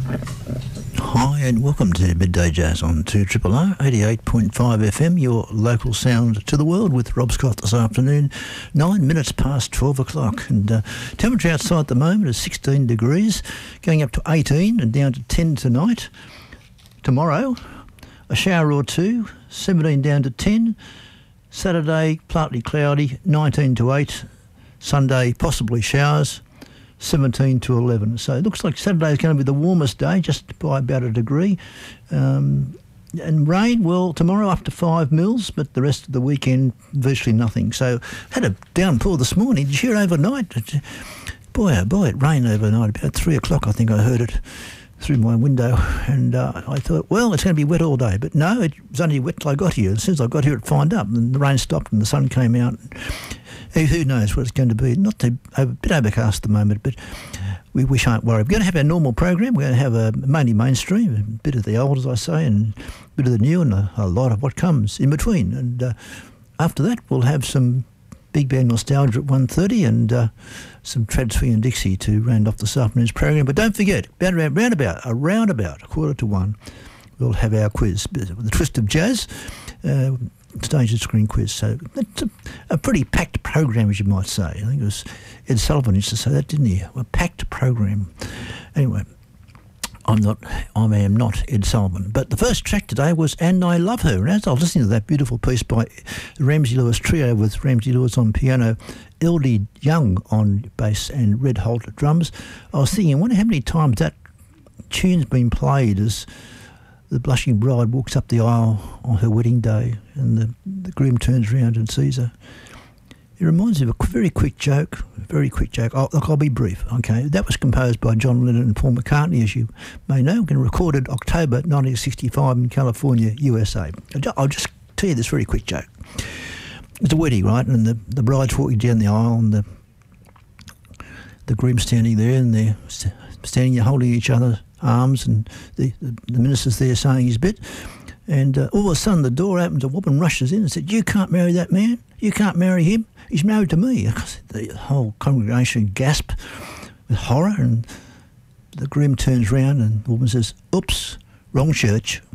Hi and welcome to Midday Jazz on 2RRR 88.5 FM, your local sound to the world with Rob Scott this afternoon, 9 minutes past 12 o'clock. And temperature outside at the moment is 16 degrees, going up to 18 and down to 10 tonight. Tomorrow, a shower or two, 17 down to 10. Saturday, partly cloudy, 19 to 8. Sunday, possibly showers, 17 to 11. So it looks like Saturday is going to be the warmest day, just by about a degree. And rain, well, tomorrow up to 5 mils, but the rest of the weekend, virtually nothing. So had a downpour this morning. Did you hear overnight? Boy, oh boy, it rained overnight. About 3 o'clock, I think I heard it through my window. And I thought, well, it's going to be wet all day. But no, it was only wet till I got here. As soon as I got here, it fined up, and the rain stopped and the sun came out. Who knows what it's going to be? A bit overcast at the moment, but we shan't worry. We're going to have our normal program. We're going to have a mainly mainstream, a bit of the old, as I say, and a bit of the new, and a lot of what comes in between. And after that, we'll have some big band nostalgia at 1:30 and some Tradsby and Dixie to round off this afternoon's program. But don't forget, around about 1:45, we'll have our quiz, the twist of jazz. Stage and screen quiz. So it's a pretty packed program, as you might say. I think it was Ed Sullivan used to say that, didn't he? A packed program. Anyway, I am not Ed Sullivan. But the first track today was And I Love Her. And as I was listening to that beautiful piece by Ramsey Lewis Trio with Ramsey Lewis on piano, L.D. Young on bass and Red Holt at drums, I was thinking, I wonder how many times that tune's been played as the blushing bride walks up the aisle on her wedding day and the groom turns around and sees her. It reminds me of a very quick joke. I'll be brief, okay? That was composed by John Lennon and Paul McCartney, as you may know, and recorded October 1965 in California, USA. I'll just tell you this very quick joke. It's a wedding, right? And the bride's walking down the aisle and the groom's standing there and they're standing there holding each other's arms, and the minister's there saying his bit, and all of a sudden the door opens, a woman rushes in and said, "You can't marry that man, you can't marry him, he's married to me." The whole congregation gasped with horror, and the groom turns round and the woman says, "Oops, wrong church."